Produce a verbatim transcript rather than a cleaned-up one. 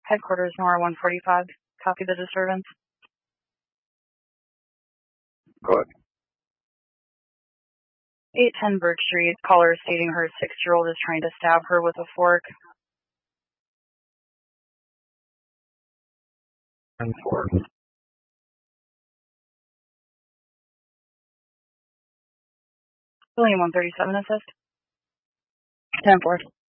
Headquarters, Nora one forty-five. Copy the disturbance. Go ahead. eight ten Birch Street. Caller stating her six-year-old is trying to stab her with a fork. ten four. William one thirty-seven assist. ten four.